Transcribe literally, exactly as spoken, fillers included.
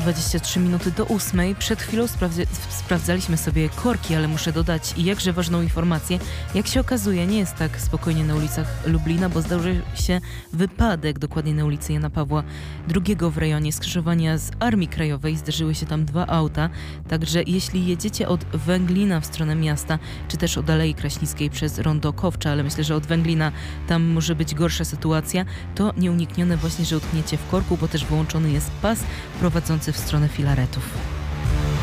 dwadzieścia trzy minuty do ósmej. Przed chwilą sprawdza- sprawdzaliśmy sobie korki, ale muszę dodać i jakże ważną informację. Jak się okazuje, nie jest tak spokojnie na ulicach Lublina, bo zdarzył się wypadek dokładnie na ulicy Jana Pawła drugiego w rejonie skrzyżowania z Armii Krajowej. Zdarzyły się tam dwa auta, także jeśli jedziecie od Węglina w stronę miasta, czy też od Alei Kraśnickiej przez Rondo Kowcza, ale myślę, że od Węglina tam może być gorsza sytuacja, to nieuniknione właśnie, że utkniecie w korku, bo też wyłączony jest pas prowadzący w stronę Filaretów.